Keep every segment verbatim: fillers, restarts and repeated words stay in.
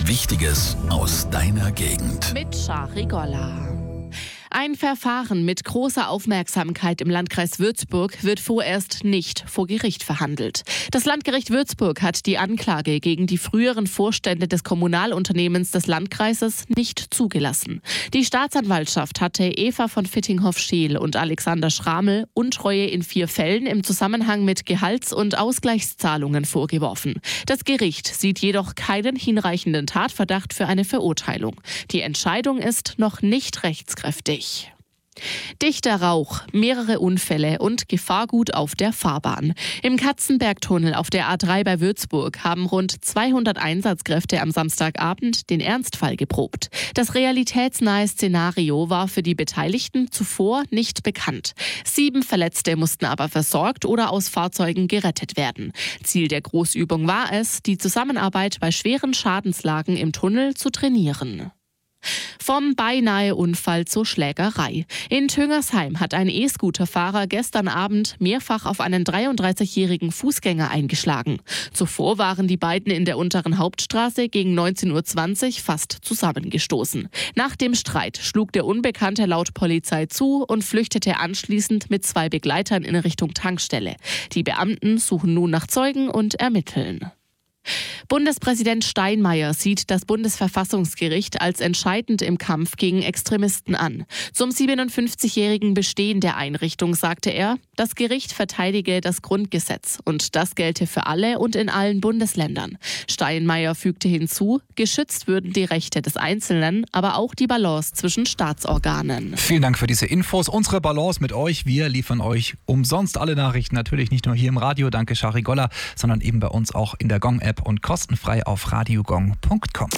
Wichtiges aus deiner Gegend. Mit Shari Golla. Ein Verfahren mit großer Aufmerksamkeit im Landkreis Würzburg wird vorerst nicht vor Gericht verhandelt. Das Landgericht Würzburg hat die Anklage gegen die früheren Vorstände des Kommunalunternehmens des Landkreises nicht zugelassen. Die Staatsanwaltschaft hatte Eva von Fittinghoff-Scheel und Alexander Schramel Untreue in vier Fällen im Zusammenhang mit Gehalts- und Ausgleichszahlungen vorgeworfen. Das Gericht sieht jedoch keinen hinreichenden Tatverdacht für eine Verurteilung. Die Entscheidung ist noch nicht rechtskräftig. Dichter Rauch, mehrere Unfälle und Gefahrgut auf der Fahrbahn. Im Katzenbergtunnel auf der A drei bei Würzburg haben rund zweihundert Einsatzkräfte am Samstagabend den Ernstfall geprobt. Das realitätsnahe Szenario war für die Beteiligten zuvor nicht bekannt. Sieben Verletzte mussten aber versorgt oder aus Fahrzeugen gerettet werden. Ziel der Großübung war es, die Zusammenarbeit bei schweren Schadenslagen im Tunnel zu trainieren. Vom Beinahe-Unfall zur Schlägerei. In Tüngersheim hat ein E-Scooter-Fahrer gestern Abend mehrfach auf einen dreiunddreißigjährigen Fußgänger eingeschlagen. Zuvor waren die beiden in der unteren Hauptstraße gegen neunzehn Uhr zwanzig fast zusammengestoßen. Nach dem Streit schlug der Unbekannte laut Polizei zu und flüchtete anschließend mit zwei Begleitern in Richtung Tankstelle. Die Beamten suchen nun nach Zeugen und ermitteln. Bundespräsident Steinmeier sieht das Bundesverfassungsgericht als entscheidend im Kampf gegen Extremisten an. Zum siebenundfünfzigjährigen Bestehen der Einrichtung sagte er, das Gericht verteidige das Grundgesetz und das gelte für alle und in allen Bundesländern. Steinmeier fügte hinzu, geschützt würden die Rechte des Einzelnen, aber auch die Balance zwischen Staatsorganen. Vielen Dank für diese Infos. Unsere Balance mit euch. Wir liefern euch umsonst alle Nachrichten. Natürlich nicht nur hier im Radio, danke Shari Golla, sondern eben bei uns auch in der Gong-App und kostenfrei auf radiogong punkt com.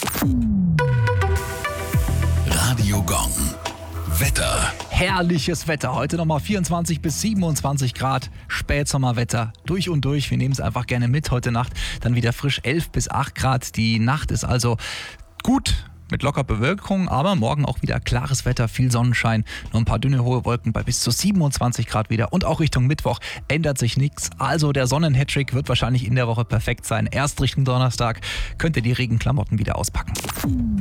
Radio Gong. Wetter. Herrliches Wetter. Heute nochmal vierundzwanzig bis siebenundzwanzig Grad. Spätsommerwetter. Durch und durch. Wir nehmen es einfach gerne mit. Heute Nacht dann wieder frisch elf bis acht Grad. Die Nacht ist also gut mit locker Bewölkung, aber morgen auch wieder klares Wetter, viel Sonnenschein, nur ein paar dünne hohe Wolken bei bis zu siebenundzwanzig Grad wieder und auch Richtung Mittwoch ändert sich nichts. Also der Sonnen-Hattrick wird wahrscheinlich in der Woche perfekt sein. Erst Richtung Donnerstag könnt ihr die Regenklamotten wieder auspacken.